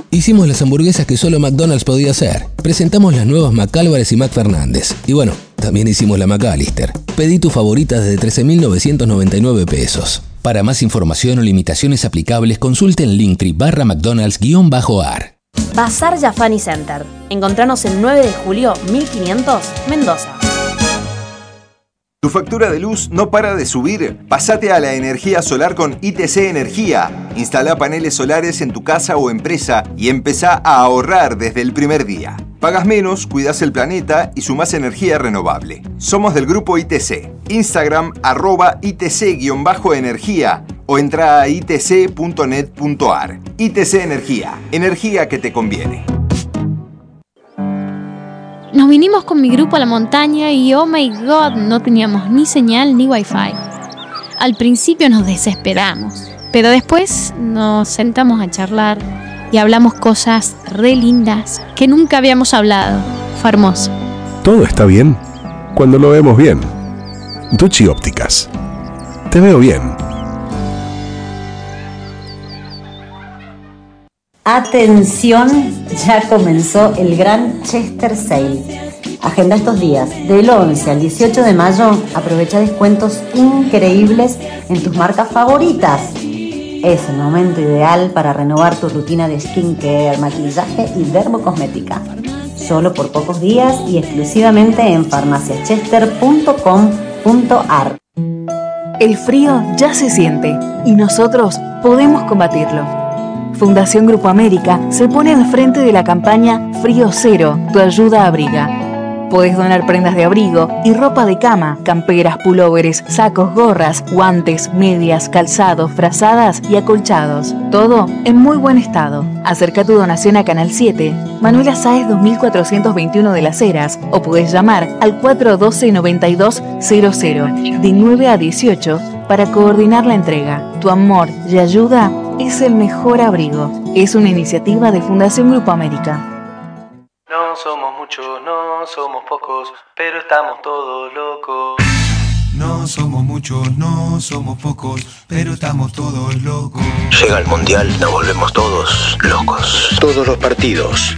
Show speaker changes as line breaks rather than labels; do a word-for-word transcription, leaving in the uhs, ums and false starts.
Hicimos las hamburguesas que solo McDonald's podía hacer. Presentamos las nuevas McAlvarez y McFernández. Y bueno, también hicimos la McAllister. Pedí tu favorita desde trece mil novecientos noventa y nueve pesos. Para más información o limitaciones aplicables, consulte en Linktree barra McDonald's guión bajo ar.
Bazar Jafani Center. Encontranos en nueve de julio mil quinientos, Mendoza.
¿Tu factura de luz no para de subir? Pásate a la energía solar con I T C Energía. Instala paneles solares en tu casa o empresa y empezá a ahorrar desde el primer día. Pagas menos, cuidas el planeta y sumás energía renovable. Somos del grupo I T C. Instagram arroba I T C-energía o entra a i t c punto net punto ar. I T C Energía. Energía que te conviene.
Nos vinimos con mi grupo a la montaña y oh my god, no teníamos ni señal ni wifi. Al principio nos desesperamos, pero después nos sentamos a charlar y hablamos cosas re lindas que nunca habíamos hablado. Fue hermoso.
Todo está bien cuando lo vemos bien. Ducci Ópticas. Te veo bien.
Atención, ya comenzó el Gran Chester Sale. Agenda estos días, del once al dieciocho de mayo, aprovecha descuentos increíbles en tus marcas favoritas. Es el momento ideal para renovar tu rutina de skincare, maquillaje y dermocosmética. Solo por pocos días y exclusivamente en farmacia chester punto com punto ar.
El frío ya se siente y nosotros podemos combatirlo. Fundación Grupo América se pone al frente de la campaña Frío Cero, tu ayuda abriga. Podés donar prendas de abrigo y ropa de cama, camperas, pulóveres, sacos, gorras, guantes, medias, calzados, frazadas y acolchados. Todo en muy buen estado. Acerca tu donación a Canal siete, Manuela Sáez dos mil cuatrocientos veintiuno de Las Heras, o podés llamar al cuatro uno dos, nueve dos cero cero de nueve a dieciocho para coordinar la entrega. Tu amor y ayuda es el mejor abrigo. Es una iniciativa de Fundación Grupo América.
No somos muchos, no somos pocos, pero estamos todos locos.
No somos muchos, no somos pocos, pero estamos todos locos.
Llega el mundial, nos volvemos todos locos.
Todos los partidos,